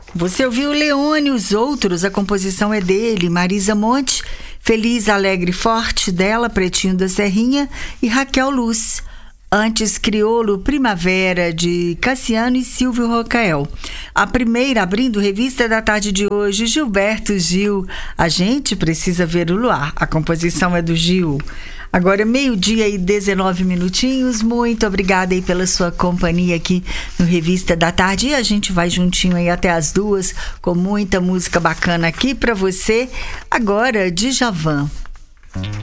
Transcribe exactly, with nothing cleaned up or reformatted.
Você ouviu Leone e os Outros, a composição é dele, Marisa Monte, Feliz, Alegre, Forte dela, Pretinho da Serrinha e Raquel Luz. Antes, Criolo, Primavera, de Cassiano e Silvio Rocael. A primeira, abrindo Revista da Tarde de hoje, Gilberto Gil, A Gente Precisa Ver o Luar. A composição é do Gil. Agora, meio-dia e dezenove minutinhos. Muito obrigada aí pela sua companhia aqui no Revista da Tarde. E a gente vai juntinho aí até as duas, com muita música bacana aqui para você. Agora, Djavan.